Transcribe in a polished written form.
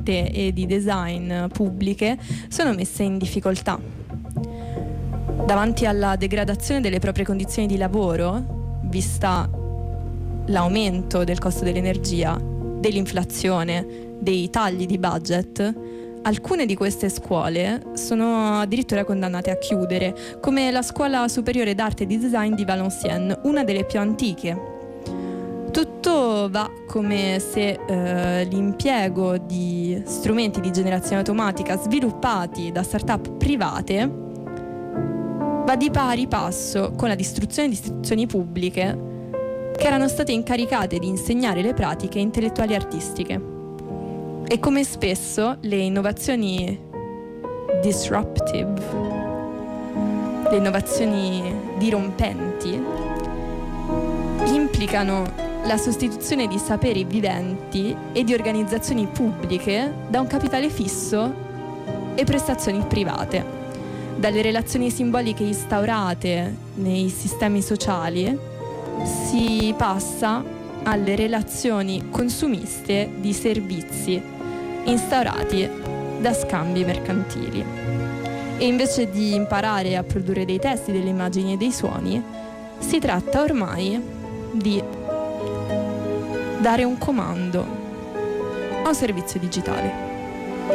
arte e di design pubbliche sono messe in difficoltà. Davanti alla degradazione delle proprie condizioni di lavoro, vista l'aumento del costo dell'energia, dell'inflazione, dei tagli di budget, alcune di queste scuole sono addirittura condannate a chiudere, come la Scuola Superiore d'Arte e di Design di Valenciennes, una delle più antiche. Tutto va come se l'impiego di strumenti di generazione automatica sviluppati da start-up private va di pari passo con la distruzione di istituzioni pubbliche che erano state incaricate di insegnare le pratiche intellettuali e artistiche. E come spesso le innovazioni disruptive, le innovazioni dirompenti, implicano la sostituzione di saperi viventi e di organizzazioni pubbliche da un capitale fisso e prestazioni private, dalle relazioni simboliche instaurate nei sistemi sociali si passa alle relazioni consumiste di servizi instaurati da scambi mercantili. E invece di imparare a produrre dei testi, delle immagini e dei suoni, si tratta ormai di dare un comando a un servizio digitale.